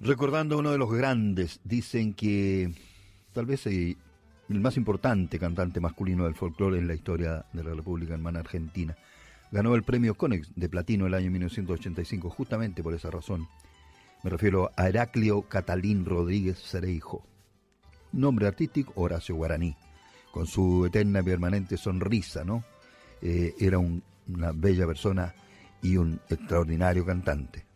Recordando a uno de los grandes, dicen que tal vez el más importante cantante masculino del folclore en la historia de la República Hermana Argentina. Ganó el premio Conex de Platino el año 1985, justamente por esa razón. Me refiero a Heraclio Catalín Rodríguez Cereijo. Nombre artístico, Horacio Guaraní, con su eterna y permanente sonrisa, ¿no? Era una bella persona y un extraordinario cantante.